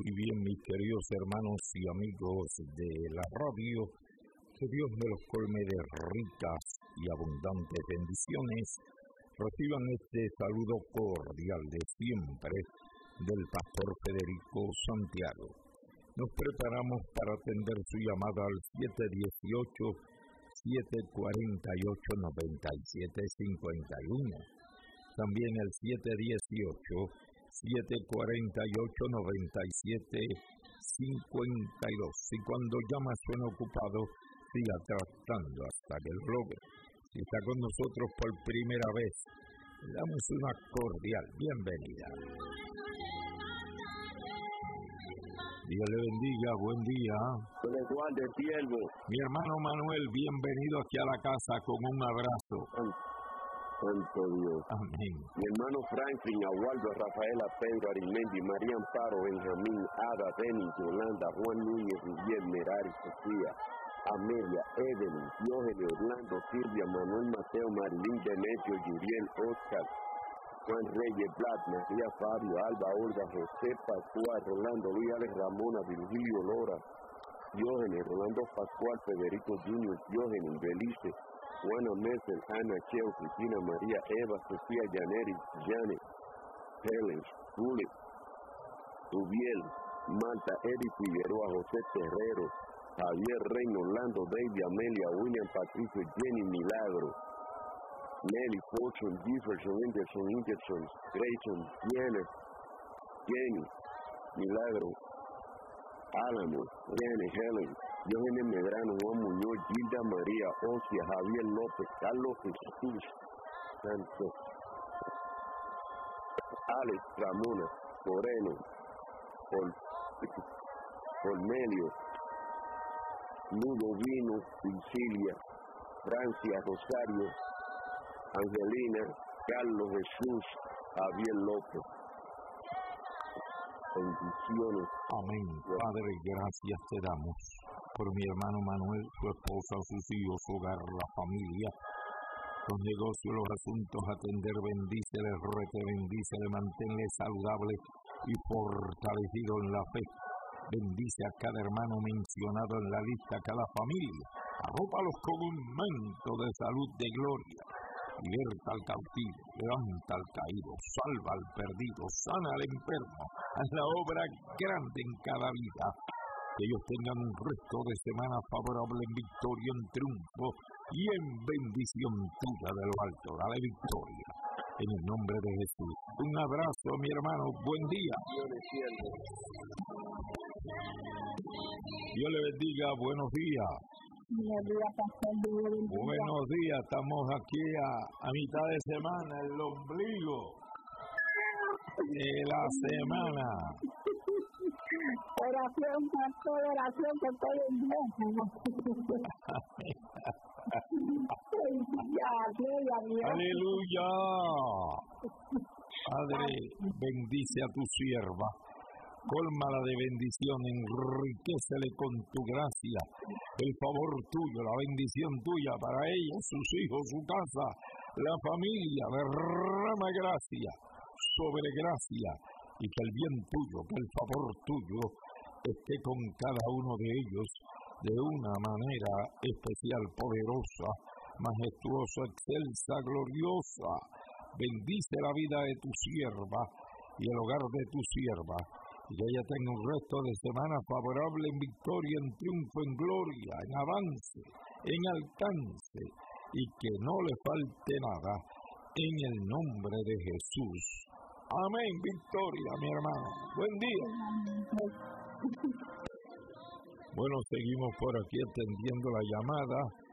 Muy bien, mis queridos hermanos y amigos de la radio, que Dios me los colme de ricas y abundantes bendiciones. Reciban este saludo cordial de siempre del pastor Federico Santiago. Nos preparamos para atender su llamada al 718-748-9751. También el 718-748-9752. Y cuando llama suena ocupado, siga tratando hasta que lo logre. Si está con nosotros por primera vez, le damos una cordial bienvenida. Dios le bendiga, buen día. Mi hermano Manuel, bienvenido aquí a la casa con un abrazo. Santo Dios. Amén. Mi hermano Franklin, Agualdo, Rafaela, Pedro, Arimendi, María Amparo, Benjamín, Ada, Denis, Yolanda, Juan Núñez, Miguel, Merari, Sofía, Amelia, Evelyn, Diógenes, Orlando, Silvia, Manuel, Mateo, Marilín, Demetrio, Yuriel, Oscar, Juan Reyes, Vlad, María, Fabio, Alba, Olga, José, Pascual, Rolando, Luis, Alex, Ramona, Virgilio, Lora, Diógenes, Rolando, Pascual, Federico Junior, Diógenes, Belice, Juana Messel, Ana, Cheo, Cristina, María, Eva, Sofía, Yaneris, Janet, Helen, Juli, Tubiel, Malta, Eddie Figueroa, José Terrero, Javier Rey, Orlando, David, Amelia, William, Patricio, Jenny, Milagro, Nelly, Fortune, Jefferson, Anderson, Grayson, Diana, Jenny, Milagro, Álamo, Diane, Helen, Diógenes Medrano, Juan Muñoz, Gilda María, Ocia, Javier López, Carlos Jesús, Santos, Alex, Ramona, Moreno, Cornelio, Ludovino, Cecilia, Francia, Rosario, Angelina, Carlos Jesús, Javier López. Bendiciones. Amén. Padre, gracias te damos por mi hermano Manuel, su esposa, sus hijos, su hogar, la familia, los negocios, los asuntos, atender, bendícele, rete, bendícele, manténle saludable y fortalecido en la fe. Bendice a cada hermano mencionado en la lista, a cada familia. Arrópalos con un manto de salud, de gloria. Liberta al cautivo, levanta al caído, salva al perdido, sana al enfermo. Haz la obra grande en cada vida. Que ellos tengan un resto de semana favorable en victoria, en triunfo y en bendición tuya de lo alto. Dale victoria. En el nombre de Jesús. Un abrazo, mi hermano. Buen día. Dios le bendiga. Buenos días. Buenos días, estamos aquí a mitad de semana, el ombligo de la semana. Oración, pastor, oración por todo el mundo. Aleluya. Padre, bendice a tu sierva. Cólmala de bendición, enriquécele con tu gracia, el favor tuyo, la bendición tuya para ella, sus hijos, su casa, la familia. Derrama gracia sobre gracia y que el bien tuyo, que el favor tuyo esté con cada uno de ellos de una manera especial, poderosa, majestuosa, excelsa, gloriosa. Bendice la vida de tu sierva y el hogar de tu sierva. Y que ella tenga un resto de semana favorable en victoria, en triunfo, en gloria, en avance, en alcance, y que no le falte nada, en el nombre de Jesús. Amén, victoria, mi hermano. Buen día. Bueno, seguimos por aquí atendiendo la llamada.